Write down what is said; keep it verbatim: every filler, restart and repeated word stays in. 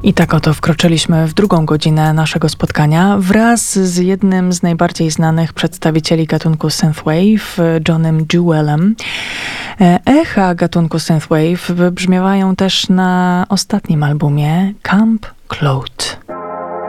I tak oto wkroczyliśmy w drugą godzinę naszego spotkania wraz z jednym z najbardziej znanych przedstawicieli gatunku synthwave, Johnem Jewelem. Echa gatunku synthwave wybrzmiewają też na ostatnim albumie Camp Cloud.